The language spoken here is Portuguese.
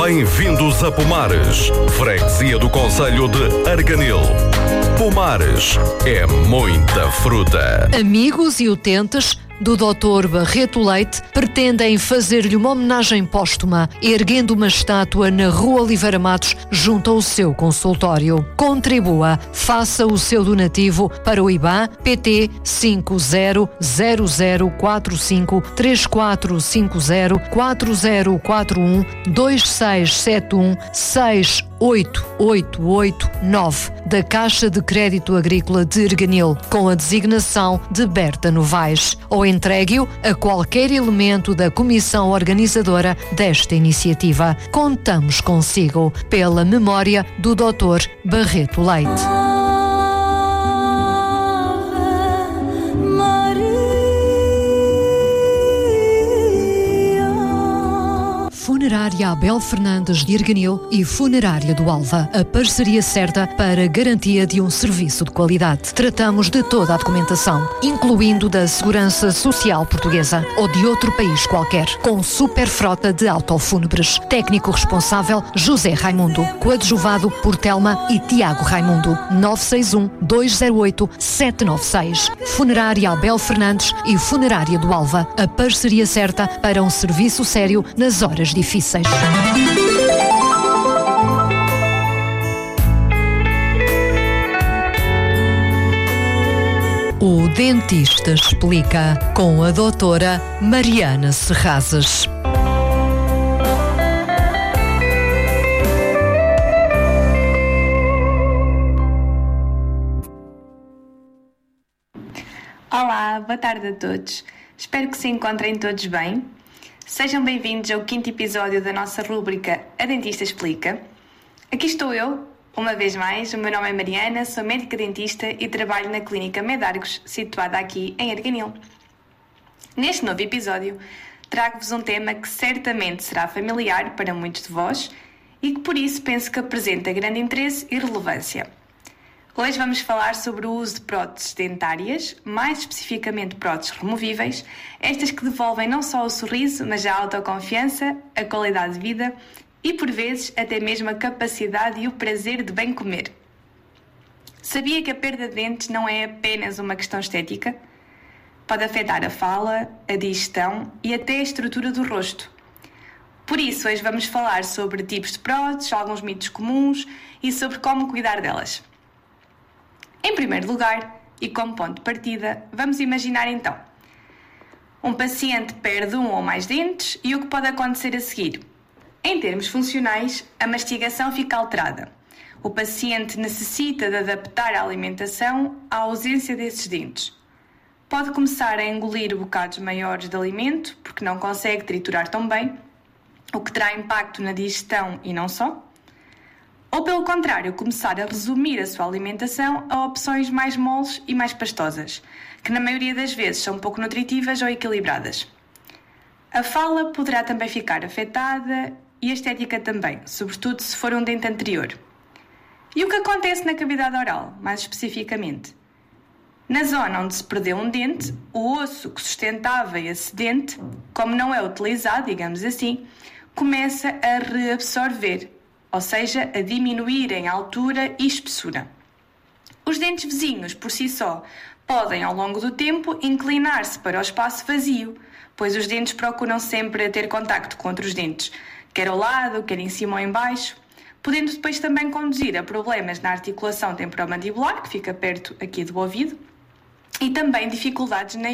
Bem-vindos a Pomares, freguesia do concelho de Arganil. Pomares é muita fruta. Amigos e utentes do Dr. Barreto Leite pretendem fazer-lhe uma homenagem póstuma, erguendo uma estátua na Rua Oliveira Matos, junto ao seu consultório. Contribua, faça o seu donativo para o IBAN PT 5000443534412671688889 da Caixa de Crédito Agrícola de Arganil, com a designação de Berta Novaes, ou entregue-o a qualquer elemento da comissão organizadora desta iniciativa. Contamos consigo, pela memória do Dr. Barreto Leite. Funerária Abel Fernandes de Arganil e Funerária do Alva. A parceria certa para a garantia de um serviço de qualidade. Tratamos de toda a documentação, incluindo da Segurança Social Portuguesa ou de outro país qualquer, com super frota de autofúnebres. Técnico responsável José Raimundo, coadjuvado por Telma e Tiago Raimundo. 961-208-796. Funerária Abel Fernandes e Funerária do Alva. A parceria certa para um serviço sério nas horas difíceis. O Dentista Explica, com a doutora Mariana Serrazes. Olá, boa tarde a todos. Espero que se encontrem todos bem. Sejam bem-vindos ao 5º episódio da nossa rúbrica A Dentista Explica. Aqui estou eu, uma vez mais. O meu nome é Mariana, sou médica dentista e trabalho na Clínica Medargos, situada aqui em Arganil. Neste novo episódio, trago-vos um tema que certamente será familiar para muitos de vós e que por isso penso que apresenta grande interesse e relevância. Hoje vamos falar sobre o uso de próteses dentárias, mais especificamente próteses removíveis, estas que devolvem não só o sorriso, mas a autoconfiança, a qualidade de vida e, por vezes, até mesmo a capacidade e o prazer de bem comer. Sabia que a perda de dentes não é apenas uma questão estética? Pode afetar a fala, a digestão e até a estrutura do rosto. Por isso, hoje vamos falar sobre tipos de próteses, alguns mitos comuns e sobre como cuidar delas. Em primeiro lugar, e como ponto de partida, vamos imaginar então. Um paciente perde um ou mais dentes e o que pode acontecer a seguir? Em termos funcionais, a mastigação fica alterada. O paciente necessita de adaptar a alimentação à ausência desses dentes. Pode começar a engolir bocados maiores de alimento, porque não consegue triturar tão bem, o que terá impacto na digestão e não só. Ou, pelo contrário, começar a resumir a sua alimentação a opções mais moles e mais pastosas, que na maioria das vezes são pouco nutritivas ou equilibradas. A fala poderá também ficar afetada e a estética também, sobretudo se for um dente anterior. E o que acontece na cavidade oral, mais especificamente? Na zona onde se perdeu um dente, o osso que sustentava esse dente, como não é utilizado, digamos assim, começa a reabsorver, ou seja, a diminuir em altura e espessura. Os dentes vizinhos, por si só, podem, ao longo do tempo, inclinar-se para o espaço vazio, pois os dentes procuram sempre ter contacto com outros dentes, quer ao lado, quer em cima ou em baixo, podendo depois também conduzir a problemas na articulação temporomandibular, que fica perto aqui do ouvido, e também dificuldades na